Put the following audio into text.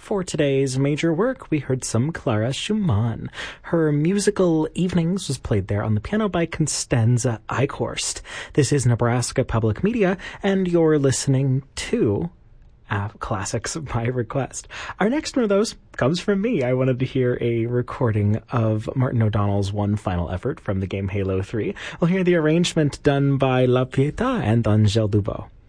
For today's major work, we heard some Clara Schumann. Her musical Evenings was played there on the piano by Constanza Eichhorst. This is Nebraska Public Media, and you're listening to Classics by Request. Our next one of those comes from me. I wanted to hear a recording of Martin O'Donnell's One Final Effort from the game Halo 3. We'll hear the arrangement done by La Pietà and Angèle Dubot.